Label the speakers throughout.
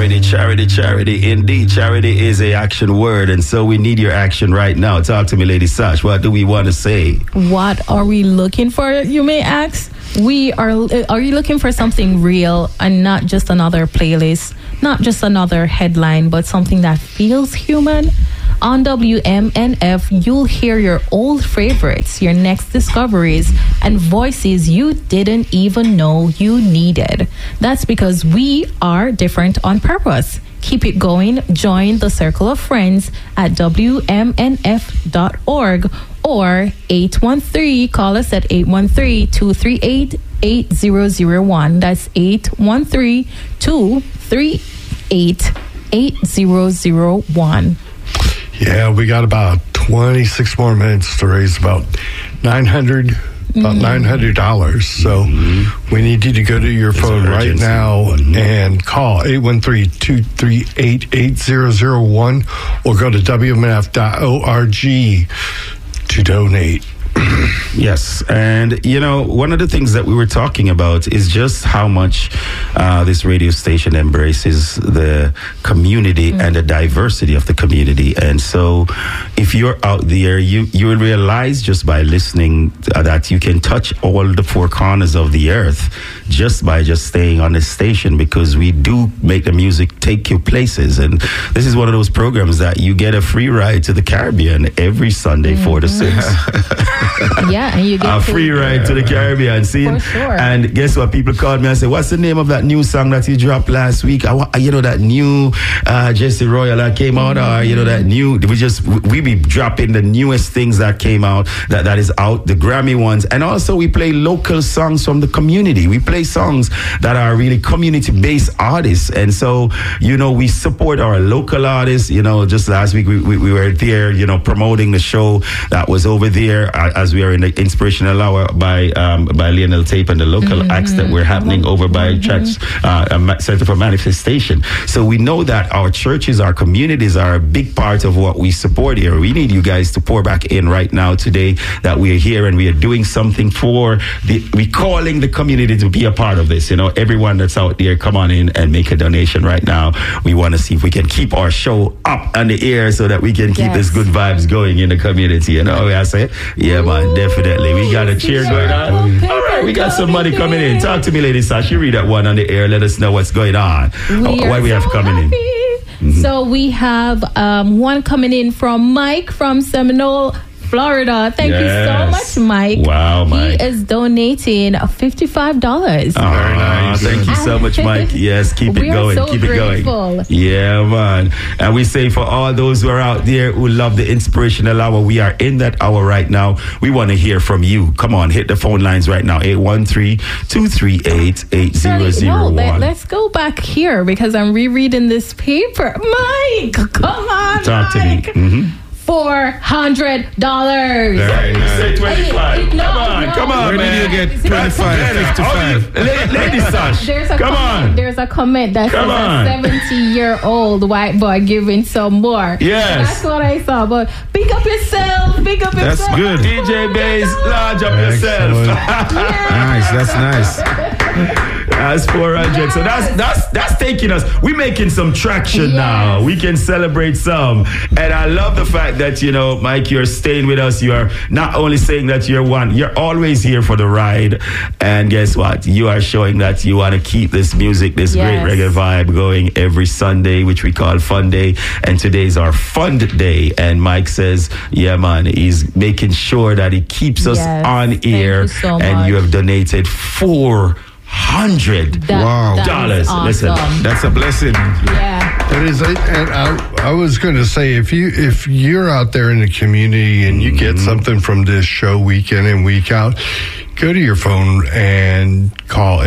Speaker 1: Charity, charity, charity. Indeed, charity is a action word, and so we need your action right now. Talk to me, Lady Sash. What do we want to say?
Speaker 2: What are we looking for, you may ask? Are you looking for something real and not just another playlist, not just another headline, but something that feels human? On WMNF, you'll hear your old favorites, your next discoveries, and voices you didn't even know you needed. That's because we are different on purpose. Keep it going. Join the circle of friends at WMNF.org or 813. Call us at 813-238-8001. That's 813-238-8001.
Speaker 3: Yeah, we got about 26 more minutes to raise about $900. So we need you to go to your phone right now and call 813-238-8001 or go to WMNF.org to donate.
Speaker 1: Yes, and you know, one of the things that we were talking about is just how much this radio station embraces the community and the diversity of the community. And so if you're out there, you will realize just by listening that you can touch all the four corners of the earth just by just staying on this station, because we do make the music take you places. And this is one of those programs that you get a free ride to the Caribbean every Sunday 4 to 6.
Speaker 2: Yeah, and you get
Speaker 1: a free ride to the Caribbean. See,
Speaker 2: for sure.
Speaker 1: And guess what? People called me and said, "What's the name of that new song that you dropped last week? You know, that new Jesse Royal that came out, or you know, that new." We be dropping the newest things that came out, that is out, the Grammy ones, and also we play local songs from the community. We play songs that are really community-based artists, and so you know, we support our local artists. You know, just last week we were there, you know, promoting the show that was over there as we are in the Inspirational Hour by Lionel Tape and the local acts that were happening over by Church Center for Manifestation. So we know that our churches, our communities are a big part of what we support here. We need you guys to pour back in right now today that we are here and we are doing something for we're calling the community to be a part of this. You know, everyone that's out there, come on in and make a donation right now. We want to see if we can keep our show up on the air so that we can keep this good vibes going in the community. You know, I say, yeah, man, definitely. We got a cheer going on. All right, we got some money coming in. Talk to me, Lady Sash. You read that one on the air. Let us know what's going on. What we have coming in.
Speaker 2: So we have one coming in from Mike from Seminole, Florida. Thank you so much, Mike.
Speaker 1: Wow, Mike.
Speaker 2: He is donating $55.
Speaker 1: Very nice. Thank you so much, Mike. Yes, keep it going.
Speaker 2: So
Speaker 1: keep
Speaker 2: grateful.
Speaker 1: It going. Yeah, man. And we say for all those who are out there who love the Inspirational Hour, we are in that hour right now. We want to hear from you. Come on, hit the phone lines right now. 813-238-8001.
Speaker 2: Let's go back here because I'm rereading this paper. Mike, come on,
Speaker 1: Talk to me.
Speaker 2: $400.
Speaker 1: Very nice. Say 25. Come on,
Speaker 4: Where
Speaker 1: man.
Speaker 4: did you get 25, 55?
Speaker 1: Lady Sash, come on.
Speaker 2: There's a comment that says a 70-year-old white boy giving some more.
Speaker 1: Yes.
Speaker 2: That's what I saw. But pick up yourself. Pick up
Speaker 4: That's
Speaker 2: yourself.
Speaker 4: good.
Speaker 1: DJ Bass, large up yourself.
Speaker 4: Nice, that's nice.
Speaker 1: That's 400. So that's taking us. We're making some traction now. We can celebrate some. And I love the fact that, you know, Mike, you're staying with us. You are not only saying that you're always here for the ride. And guess what? You are showing that you want to keep this music, this great reggae vibe going every Sunday, which we call Fun Day. And today's our Fun Day. And Mike says, yeah, man, he's making sure that he keeps us on air. And you have donated $400.
Speaker 4: Wow.
Speaker 1: Dollars.
Speaker 2: Awesome.
Speaker 1: Listen,
Speaker 4: That's a blessing.
Speaker 2: Yeah.
Speaker 3: It is, and I was going to say, if you're out there in the community and you get something from this show week in and week out, go to your phone and call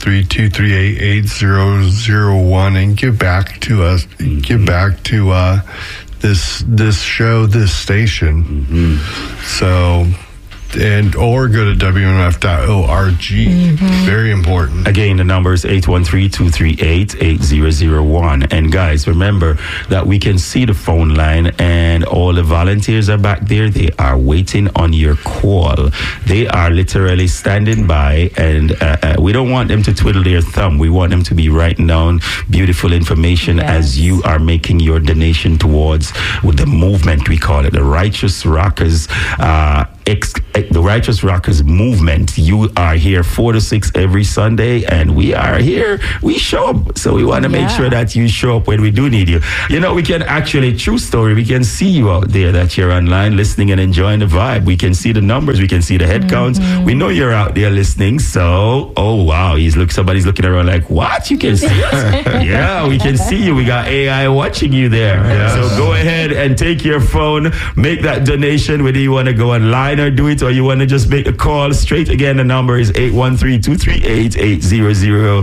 Speaker 3: 813-238-8001 and give back to us. Give back to this show, this station. So and or go to WMNF.org. Very important.
Speaker 1: Again, the number is 813-238-8001. And guys, remember that we can see the phone line, and all the volunteers are back there. They are waiting on your call. They are literally standing by, and we don't want them to twiddle their thumb. We want them to be writing down beautiful information as you are making your donation towards the movement, we call it, the Righteous Rockers the Righteous Rockers movement. You are here 4 to 6 every Sunday, and we are here. We show up. So we want to make sure that you show up when we do need you. You know, we can actually, true story, we can see you out there, that you're online listening and enjoying the vibe. We can see the numbers. We can see the head counts. We know you're out there listening. So, oh, wow. Somebody's looking around like, what? You can see us? Yeah, we can see you. We got AI watching you there. Yes. So go ahead and take your phone, make that donation, whether you want to go online or do it, or you want to just make a call straight. Again, the number is 813-238-8001.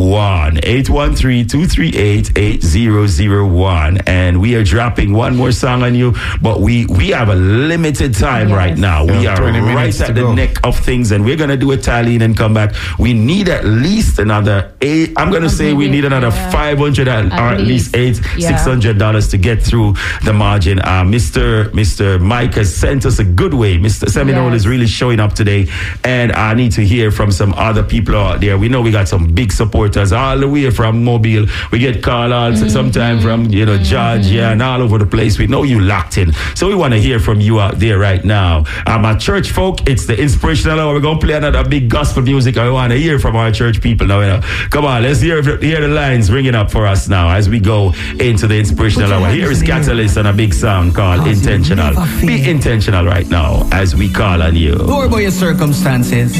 Speaker 1: 813-238-8001. And we are dropping one more song on you, but we have a limited time right now. We are right at the neck of things, and we're going to do a tally and come back. We need at least another I'm going to say we need another $500 or at least $600 to get through the margin. Mr. Mike has sent us a good way. Mr. Seminole is really showing up today, and I need to hear from some other people out there. We know we got some big supporters all the way from Mobile. We get calls sometimes from Georgia and all over the place. We know you locked in, so we want to hear from you out there right now. My church folk, it's the inspirational hour. We're gonna play another big gospel music. I want to hear from our church people now. Come on, let's hear the lines ringing up for us now as we go into the inspirational hour. Here is Catalyst on a big song called Intentional. Be intentional right now as we call on you.
Speaker 5: Don't worry about your circumstances.